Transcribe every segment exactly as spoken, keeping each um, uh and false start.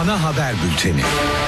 Ana haber bülteni.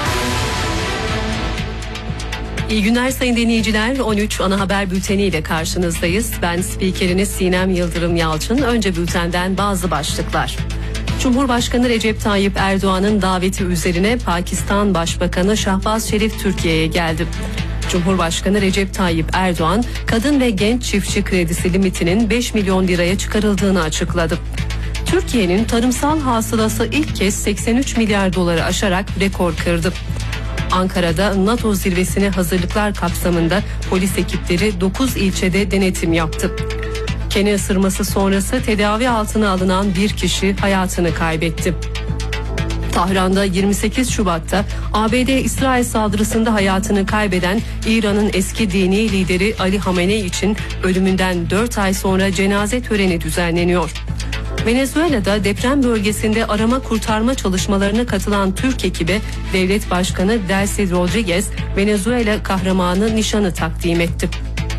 İyi günler sayın dinleyiciler. on üç ana haber bülteni ile karşınızdayız. Ben spikeriniz Sinem Yıldırım Yalçın. Önce bültenden bazı başlıklar. Cumhurbaşkanı Recep Tayyip Erdoğan'ın daveti üzerine Pakistan Başbakanı Şahbaz Şerif Türkiye'ye geldi. Cumhurbaşkanı Recep Tayyip Erdoğan, kadın ve genç çiftçi kredisi limitinin beş milyon liraya çıkarıldığını açıkladı. Türkiye'nin tarımsal hasılası ilk kez seksen üç milyar doları aşarak rekor kırdı. Ankara'da NATO zirvesine hazırlıklar kapsamında polis ekipleri dokuz ilçede denetim yaptı. Kene ısırması sonrası tedavi altına alınan bir kişi hayatını kaybetti. Tahran'da yirmi sekiz Şubat'ta A B D-İsrail saldırısında hayatını kaybeden İran'ın eski dini lideri Ali Hamenei için ölümünden dört ay sonra cenaze töreni düzenleniyor. Venezuela'da deprem bölgesinde arama kurtarma çalışmalarına katılan Türk ekibe Devlet Başkanı Delcy Rodriguez, Venezuela kahramanı nişanı takdim etti.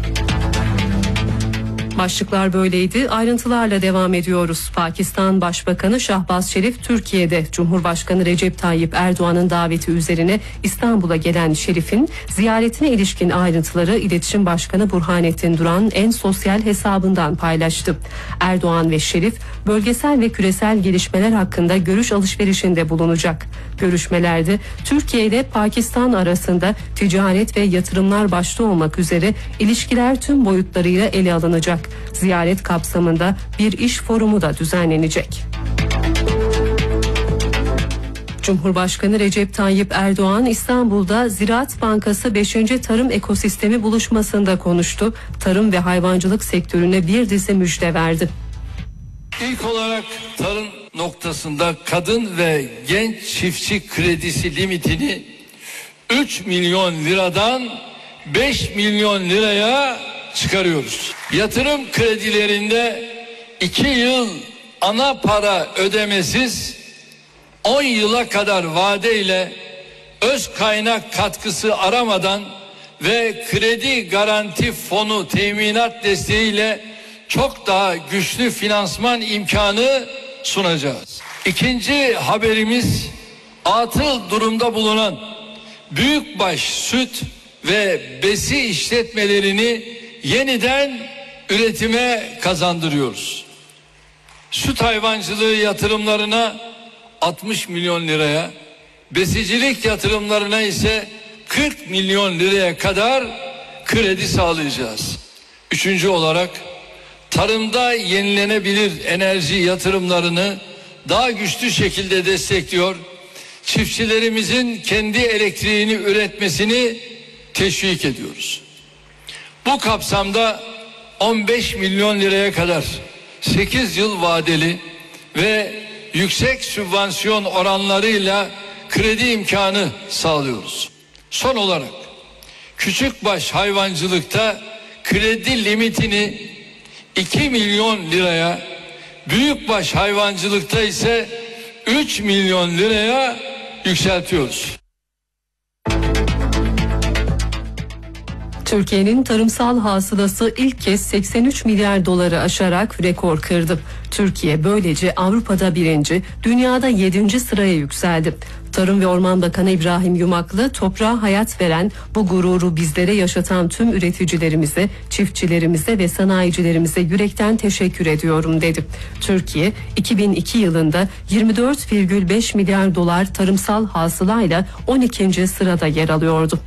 Başlıklar böyleydi. Ayrıntılarla devam ediyoruz. Pakistan Başbakanı Şahbaz Şerif Türkiye'de. Cumhurbaşkanı Recep Tayyip Erdoğan'ın daveti üzerine İstanbul'a gelen Şerif'in ziyaretine ilişkin ayrıntıları İletişim Başkanı Burhanettin Duran en sosyal hesabından paylaştı. Erdoğan ve Şerif bölgesel ve küresel gelişmeler hakkında görüş alışverişinde bulunacak. Görüşmelerde Türkiye ile Pakistan arasında ticaret ve yatırımlar başta olmak üzere ilişkiler tüm boyutlarıyla ele alınacak. Ziyaret kapsamında bir iş forumu da düzenlenecek. Cumhurbaşkanı Recep Tayyip Erdoğan İstanbul'da Ziraat Bankası beşinci Tarım Ekosistemi buluşmasında konuştu. Tarım ve hayvancılık sektörüne bir dizi müjde verdi. İlk olarak tarım noktasında kadın ve genç çiftçi kredisi limitini üç milyon liradan beş milyon liraya çıkarıyoruz. Yatırım kredilerinde iki yıl ana para ödemesiz, on yıla kadar vadeyle öz kaynak katkısı aramadan ve kredi garanti fonu teminat desteğiyle çok daha güçlü finansman imkanı sunacağız. İkinci haberimiz, atıl durumda bulunan büyükbaş süt ve besi işletmelerini yeniden üretime kazandırıyoruz. Süt hayvancılığı yatırımlarına altmış milyon liraya, besicilik yatırımlarına ise kırk milyon liraya kadar kredi sağlayacağız. Üçüncü olarak tarımda yenilenebilir enerji yatırımlarını daha güçlü şekilde destekliyor, çiftçilerimizin kendi elektriğini üretmesini teşvik ediyoruz. Bu kapsamda on beş milyon liraya kadar sekiz yıl vadeli ve yüksek sübvansiyon oranlarıyla kredi imkanı sağlıyoruz. Son olarak küçükbaş hayvancılıkta kredi limitini iki milyon liraya, büyükbaş hayvancılıkta ise üç milyon liraya yükseltiyoruz. Türkiye'nin tarımsal hasılası ilk kez seksen üç milyar doları aşarak rekor kırdı. Türkiye böylece Avrupa'da birinci, dünyada yedinci sıraya yükseldi. Tarım ve Orman Bakanı İbrahim Yumaklı, toprağa hayat veren, bu gururu bizlere yaşatan tüm üreticilerimize, çiftçilerimize ve sanayicilerimize yürekten teşekkür ediyorum dedi. Türkiye, iki bin iki yılında yirmi dört virgül beş milyar dolar tarımsal hasılayla on ikinci sırada yer alıyordu.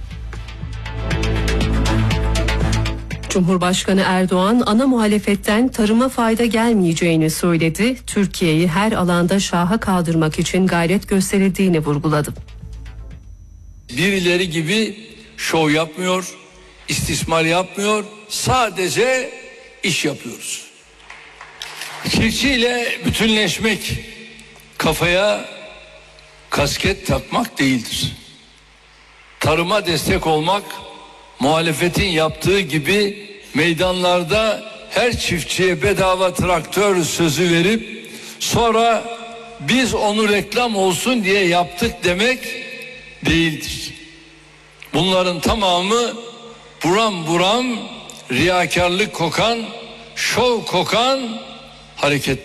Cumhurbaşkanı Erdoğan ana muhalefetten tarıma fayda gelmeyeceğini söyledi. Türkiye'yi her alanda şaha kaldırmak için gayret gösterildiğini vurguladı. Birileri gibi şov yapmıyor, istismar yapmıyor, sadece iş yapıyoruz. Çiftçiyle bütünleşmek kafaya kasket takmak değildir. Tarıma destek olmak, muhalefetin yaptığı gibi meydanlarda her çiftçiye bedava traktör sözü verip sonra biz onu reklam olsun diye yaptık demek değildir. Bunların tamamı buram buram riyakarlık kokan, şov kokan hareketler.